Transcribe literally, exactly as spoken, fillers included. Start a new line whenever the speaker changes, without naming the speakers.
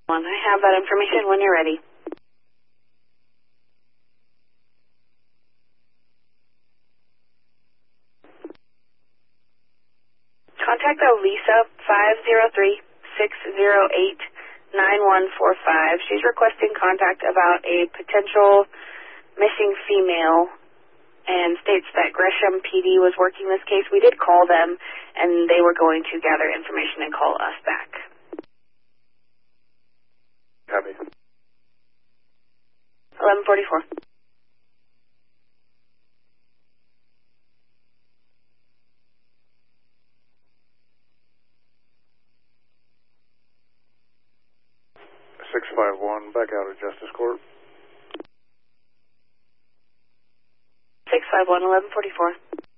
I have that information when you're ready. Contact Elisa five zero three, six zero eight, nine one four five. She's requesting contact about a potential missing female and states that Gresham P D was working this case. We did call them, and they were going to gather information and call us back.
Copy.
eleven forty-four.
six five one, back out of Justice Court.
six five one, eleven forty-four.